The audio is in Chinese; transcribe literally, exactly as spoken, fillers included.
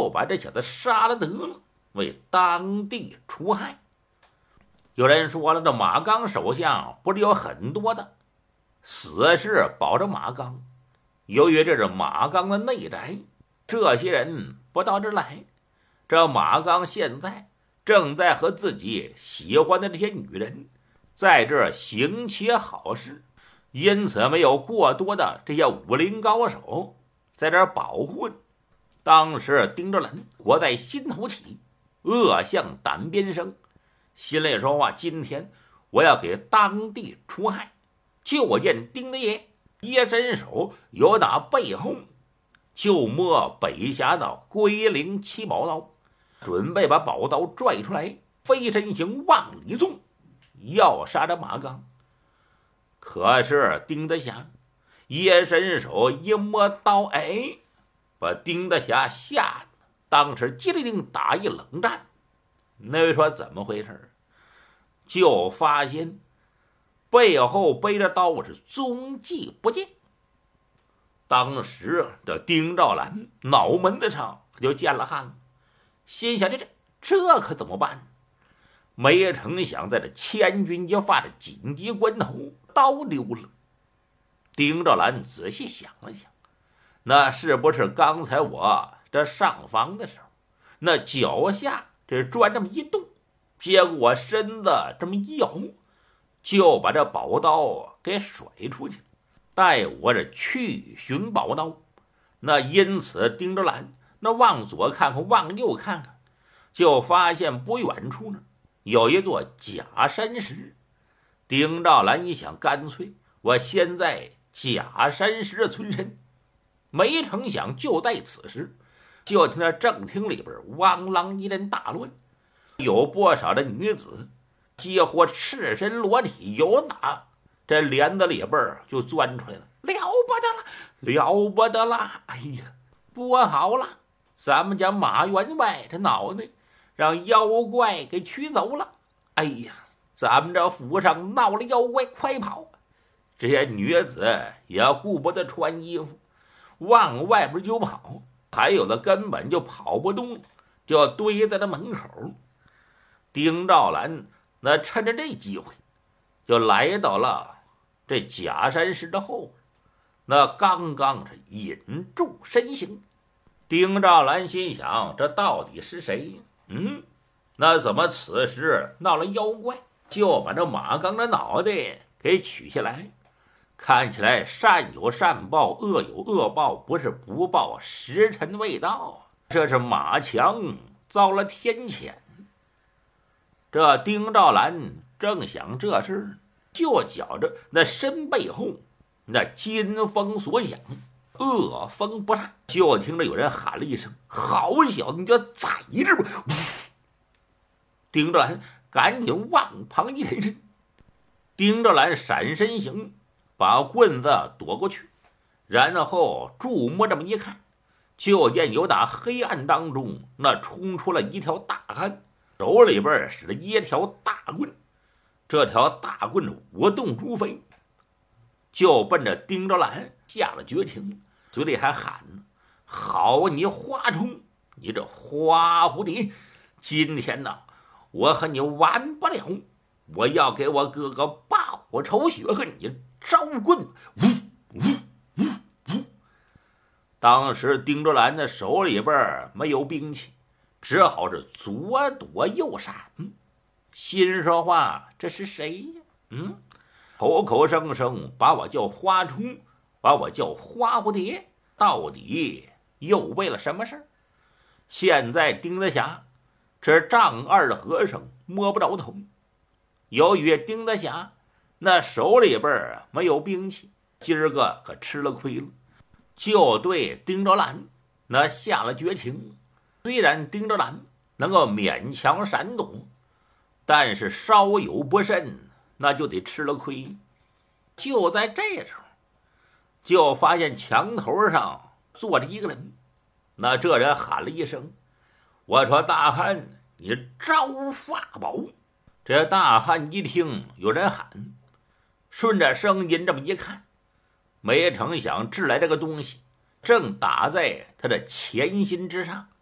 就把这小子杀了得了，为当地除害。有人说了，这马刚手下不是有很多的死士保着马刚，由于这是马刚的内宅，这些人不到这来，这马刚现在正在和自己喜欢的这些女人在这行其好事，因此没有过多的这些武林高手在这保护。当时丁着兰活在心头起，恶向胆边生，心里说话，今天我要给当地除害。就见丁大爷一伸手，由打背后就摸北峡的龟灵七宝刀，准备把宝刀拽出来，飞身行往里纵，要杀着马刚。可是丁大侠一伸手一摸刀，哎，把丁大侠吓得当时机灵打一冷战。那位说怎么回事？就发现背后背着刀是踪迹不见。当时这丁兆兰脑门子上可就见了汗了，心想这这这可怎么办？没成想在这千钧一发的紧急关头，刀溜了。丁兆兰仔细想了想，那是不是刚才我这上房的时候，那脚下这砖这么一动，结果我身子这么一摇，就把这宝刀给甩出去，待我这去寻宝刀。那因此丁着兰那往左看看往右看看，就发现不远处呢有一座假山石。丁兆兰一想，干脆我先在假山石的存身。没成想就在此时，就听到正厅里边汪啷一阵大乱，有不少的女子几乎赤身裸体，有哪这帘子里边就钻出来了。了不得了，了不得了！哎呀，不好了，咱们家马员外这脑袋让妖怪给取走了。哎呀，咱们这府上闹了妖怪，快跑！这些女子也顾不得穿衣服，往外边就跑，还有的根本就跑不动，就堆在那门口。丁兆兰那趁着这机会，就来到了这假山石的后边，那刚刚是引住身形。丁兆兰心想，这到底是谁？嗯，那怎么此时闹了妖怪，就把这马刚的脑袋给取下来？看起来善有善报，恶有恶报，不是不报，时辰未到。这是马强遭了天谴。这丁兆兰正想这事，就觉着那身背后那金风所响，恶风不善，就听着有人喊了一声：“好小子，你就在这吧！”丁兆兰赶紧往旁一沉身，丁兆兰闪身行，把棍子躲过去，然后注目这么一看，就见有打黑暗当中那冲出了一条大汉，手里边使了一条大棍。这条大棍舞动如飞，就奔着丁兆兰下了绝情，嘴里还喊呢：“好你花虫，你这花蝴蝶，今天呢我和你完不了，我要给我哥哥报仇雪恨！”你招棍！呜呜呜呜！当时丁兆兰的手里边没有兵器，只好是左躲右闪。心说话，这是谁呀？嗯，口口声声把我叫花虫，把我叫花蝴蝶，到底又为了什么事？现在丁大侠这丈二的和尚摸不着头。由于丁大侠那手里边没有兵器，今儿个可吃了亏了，就对丁兆兰那下了绝情。虽然丁兆兰能够勉强闪躲，但是稍有不慎，那就得吃了亏。就在这时候，就发现墙头上坐着一个人。那这人喊了一声：“我说大汉，你招法宝！”这大汉一听有人喊，顺着声音这么一看，没成想掷来这个东西正打在他的前心之上。